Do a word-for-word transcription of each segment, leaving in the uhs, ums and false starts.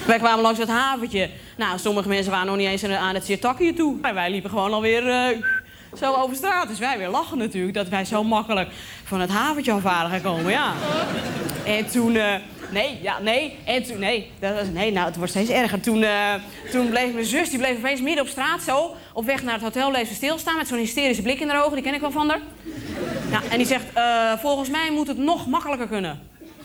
Wij kwamen langs het haventje. Nou, sommige mensen waren nog niet eens aan het Sirtakje toe. Maar wij liepen gewoon alweer uh, zo over straat. Dus wij weer lachen natuurlijk dat wij zo makkelijk van het haventje af waren gekomen, ja. En toen... Uh, nee, ja, nee. En toen... Nee, dat was, nee, nou, het wordt steeds erger. Toen, uh, toen bleef mijn zus, die bleef opeens midden op straat zo... op weg naar het hotel bleef ze stilstaan met zo'n hysterische blik in haar ogen. Die ken ik wel van haar. Ja, en die zegt, uh, volgens mij moet het nog makkelijker kunnen.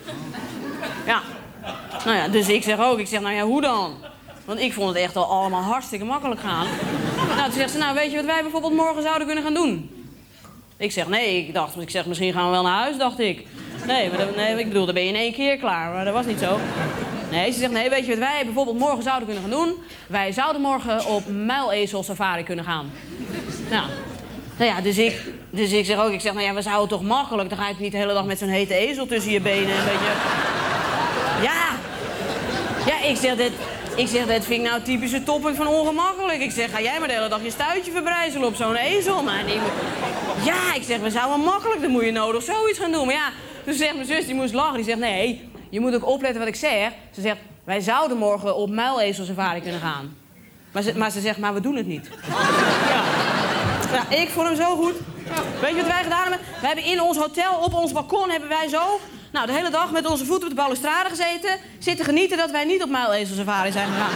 Ja. Nou ja, dus ik zeg ook, ik zeg, nou ja, hoe dan? Want ik vond het echt al allemaal hartstikke makkelijk gaan. Nou, toen zegt ze, nou, weet je wat wij bijvoorbeeld morgen zouden kunnen gaan doen? Ik zeg, nee, ik dacht, ik zeg, misschien gaan we wel naar huis, dacht ik. Nee, maar dat, nee, ik bedoel, dan ben je in één keer klaar, maar dat was niet zo. Nee, ze zegt, nee, weet je wat wij bijvoorbeeld morgen zouden kunnen gaan doen? Wij zouden morgen op muilezel safari kunnen gaan. Nou, nou ja, dus ik, dus ik zeg ook, ik zeg, nou ja, we zouden toch makkelijk, dan ga je niet de hele dag met zo'n hete ezel tussen je benen, een beetje... Ja! Ja, ik zeg, dit, ik zeg, dit vind ik nou typische topping van ongemakkelijk. Ik zeg, ga jij maar de hele dag je stuitje verbrijzelen op zo'n ezel? Maar die moet... Ja, ik zeg, we zouden makkelijk, dan moet je nodig zoiets gaan doen. Maar ja, toen zegt mijn zus, die moest lachen, die zegt, nee, je moet ook opletten wat ik zeg. Ze zegt, wij zouden morgen op muilezel safari kunnen gaan. Maar ze, maar ze zegt, maar we doen het niet. Ja. Ja, ik vond hem zo goed. Weet je wat wij gedaan hebben? We hebben in ons hotel, op ons balkon, hebben wij zo... Nou, de hele dag met onze voeten op de balustrade gezeten... zitten genieten dat wij niet op muilezel safari zijn gegaan.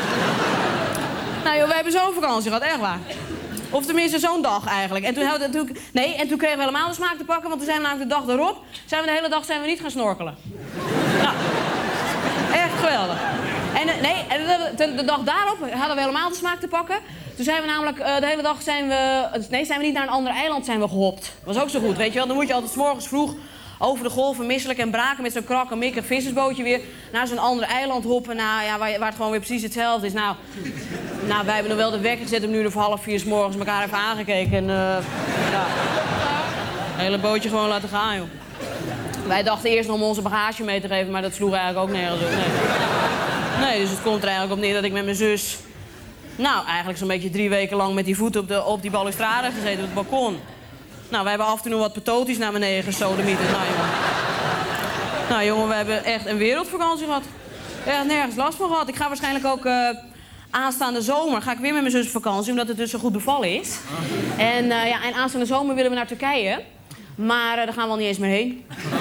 Nou joh, wij hebben zo'n vakantie gehad, echt waar. Of tenminste zo'n dag eigenlijk. En toen, hadden, toen, nee, en toen kregen we helemaal de smaak te pakken... want toen zijn we namelijk de dag erop... zijn we de hele dag zijn we niet gaan snorkelen. Nou, echt geweldig. En nee, de, de dag daarop hadden we helemaal de smaak te pakken... Toen zijn we namelijk, uh, de hele dag zijn we... Nee, zijn we niet naar een ander eiland zijn we gehopt. Was ook zo goed, weet je wel. Dan moet je altijd 's morgens vroeg over de golven misselijk en braken... met zo'n krak en mikkig vissersbootje weer naar zo'n ander eiland hoppen... Nou, ja, waar, waar het gewoon weer precies hetzelfde is. Nou, nou, wij hebben nog wel de wekker gezet om nu of half vier 's morgens elkaar even aangekeken. En uh, ja, het hele bootje gewoon laten gaan, joh. Wij dachten eerst nog om onze bagage mee te geven... maar dat sloeg eigenlijk ook nergens op. Nee. Nee, dus het komt er eigenlijk op neer dat ik met mijn zus... Nou, eigenlijk zo'n beetje drie weken lang met die voeten op, de, op die balustrade gezeten op het balkon. Nou, we hebben af en toe nog wat patoties naar beneden gesodemieterd. Nou, jongen. Nou, jongen, we hebben echt een wereldvakantie gehad. Echt nergens last van gehad. Ik ga waarschijnlijk ook uh, aanstaande zomer... ga ik weer met mijn zus op vakantie, omdat het dus zo goed bevallen is. En, uh, ja, en aanstaande zomer willen we naar Turkije. Maar uh, daar gaan we al niet eens meer heen.